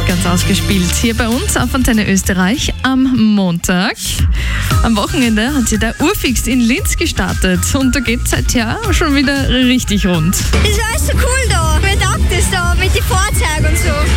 ganz ausgespielt hier bei uns auf Antenne Österreich am Montag. Am Wochenende hat sich der Urfix in Linz gestartet und da geht es seither schon wieder richtig rund. Das war alles so cool da. Mir taugt das da mit den Fahrzeugen und so.